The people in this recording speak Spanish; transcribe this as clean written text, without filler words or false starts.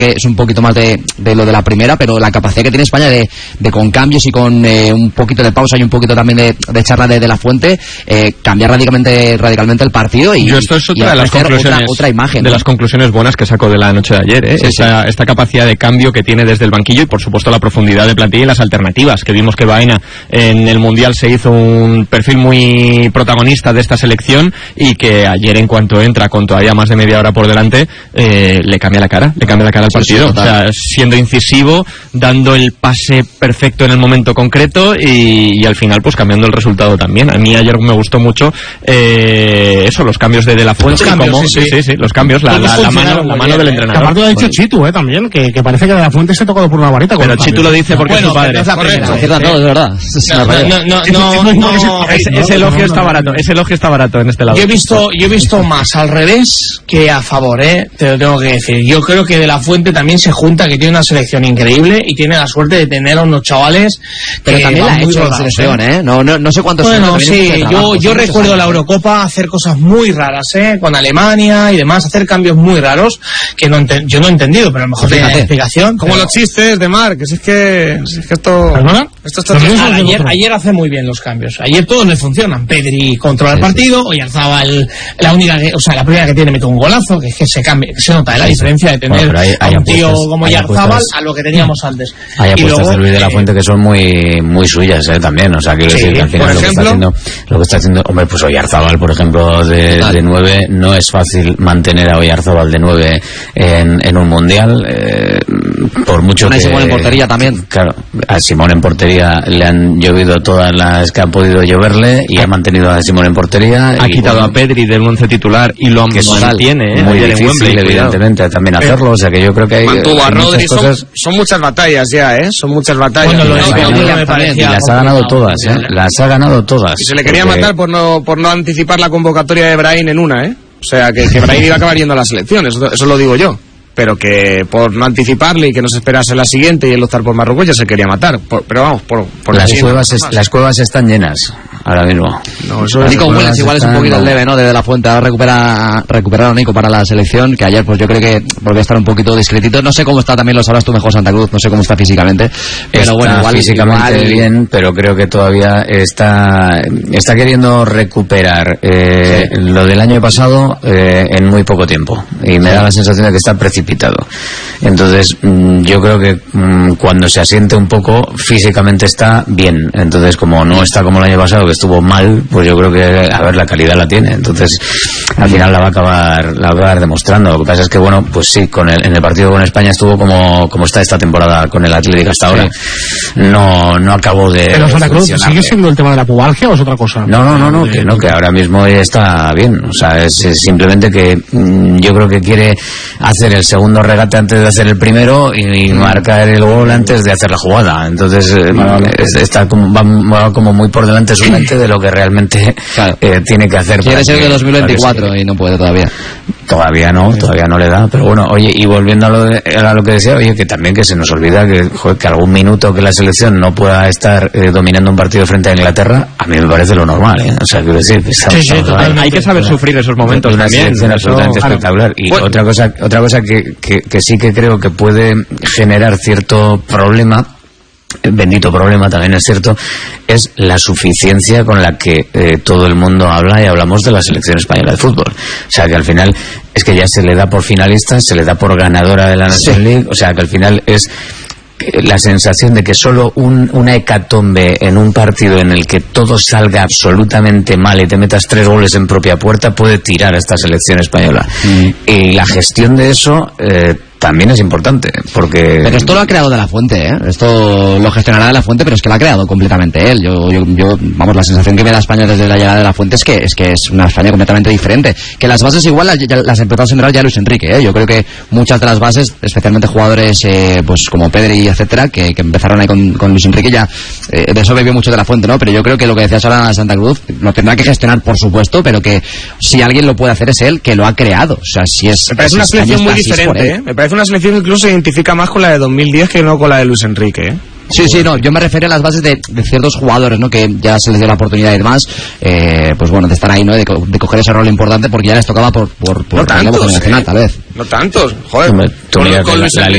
que es un poquito más de lo de la primera, pero la capacidad que tiene España de con cambios y con un poquito de pausa y un poquito también de charla de la Fuente, cambiar radicalmente el partido y, esto es otra de las conclusiones, otra imagen, de ¿no? Las conclusiones buenas que saco de la noche de ayer, sí, esta capacidad de cambio que tiene desde el banquillo y por supuesto la profundidad de plantilla y las alternativas, que vimos que Baena en el Mundial se hizo un perfil muy protagonista de esta selección y que ayer, en cuanto entra con todavía más de media hora por delante, le cambia la cara al partido, o sea, siendo incisivo, dando el pase perfecto en el momento concreto y al final pues cambiando el resultado también. A mí ayer me gustó mucho los cambios de la Fuente, los cambios, la mano del entrenador. Aparte lo ha dicho Chitu también, que parece que de la Fuente se ha tocado por una varita. Pero Chitu lo dice porque es su padre. Es verdad. Ese elogio está barato en este lado. Yo he visto más al revés que a favor, te lo tengo que decir. Yo creo que de la Fuente también se junta, que tiene una selección increíble y tiene la suerte de tener a unos chavales, pero también la ha hecho la selección, no sé cuántos. Bueno, sí, yo recuerdo la Eurocopa hacer cosas muy raras, con Alemania y demás, hacer cambios muy raros que yo no he entendido, pero a lo mejor tiene explicación. Como los chistes de Marc, es que esto está ayer hace muy bien los cambios. Ayer todos le funcionan. Pedri controla el partido, Oyarzabal la primera que tiene mete un golazo, que se nota la diferencia de tener a un tío como Oyarzabal a lo que teníamos antes. Hay apuestas de Luis de la Fuente que son muy suyas, también, o sea, quiero decir que al final lo que está haciendo, hombre, pues Oyarzabal, por ejemplo, de 9, no es fácil mantener a Oyarzabal de 9 en un mundial, por mucho que... Simón en portería también. Claro, a Simón en portería le han llovido todas las que han podido lloverle y ha mantenido a Simón en portería. Ha quitado a Pedri del 11 titular y lo mantiene, muy difícil, evidentemente, también hacerlo, o sea que yo creo que hay... Mantuvo a Rodri, son muchas batallas ya, son muchas batallas. Y las ha ganado todas, las ha ganado todas. Y se le quería matar por no anticipar la convocatoria de Brahim en una, O sea, que Brahim iba a acabar yendo a la selección, eso lo digo yo. Pero que por no anticiparle y que no se esperase la siguiente y el optar por Marruecos ya se quería matar. Pero vamos, por las cuevas están llenas ahora mismo. Nico Williams igual es un poquito el leve, ¿no? Desde la Fuente. Ahora recuperar a Nico para la selección, que ayer pues yo creo que volvió a estar un poquito discretito. No sé cómo está, también lo sabrás tú mejor, Santa Cruz, no sé cómo está físicamente. Pero está bueno, físicamente bien, pero creo que todavía está queriendo recuperar lo del año pasado en muy poco tiempo. Y me da la sensación de que está precipitado. Entonces yo creo que cuando se asiente un poco físicamente está bien. Entonces como no está como el año pasado que estuvo mal, pues yo creo que la calidad la tiene. Entonces al final la va a acabar demostrando. Lo que pasa es que bueno, pues sí, en el partido con España estuvo como está esta temporada con el Atlético hasta ahora. No acabó de... Pero Santa Cruz, ¿sigue siendo el tema de la pubalgia o es otra cosa? No, que ahora mismo está bien. O sea, es simplemente que yo creo que quiere hacer el segundo regate antes de hacer el primero y marcar el gol antes de hacer la jugada. Entonces está va como muy por delante su mente de lo que realmente tiene que hacer. Quiere ser de 2024 y no puede todavía. Todavía no le da, pero bueno, oye, y volviendo a lo que decía, oye, que también que se nos olvida que algún minuto que la selección no pueda estar dominando un partido frente a Inglaterra, a mí me parece lo normal, O sea, quiero decir, hay que saber sufrir esos momentos una también. Selección absolutamente espectacular. Y otra cosa que sí que creo que puede generar cierto problema, bendito problema también es cierto, es la suficiencia con la que todo el mundo habla y hablamos de la selección española de fútbol. O sea que al final es que ya se le da por finalista, se le da por ganadora de la Nations League, o sea que al final es la sensación de que solo una hecatombe en un partido en el que todo salga absolutamente mal y te metas 3 goles en propia puerta puede tirar a esta selección española. Y la gestión de eso también es importante, porque... Pero esto lo ha creado de la Fuente, Esto lo gestionará de la Fuente, pero es que lo ha creado completamente él. Yo vamos, la sensación que me da España desde la llegada de la Fuente es que es una España completamente diferente. Que las bases igual las empezó a sembrar ya Luis Enrique, Yo creo que muchas de las bases, especialmente jugadores pues como Pedri, etcétera, que empezaron ahí con Luis Enrique, ya de eso bebió mucho de la Fuente, ¿no? Pero yo creo que lo que decías ahora en Santa Cruz lo tendrá que gestionar, por supuesto, pero que si alguien lo puede hacer es él, que lo ha creado. O sea, si es... Me parece una selección muy diferente, Me parece una selección que incluso se identifica más con la de 2010 que no con la de Luis Enrique, Sí, no, yo me refiero a las bases de ciertos jugadores, ¿no? Que ya se les dio la oportunidad y demás, pues bueno, de estar ahí, ¿no? De coger ese rol importante porque ya les tocaba por no tantos, nacional, tal vez. No tantos, joder. Con Luis Enrique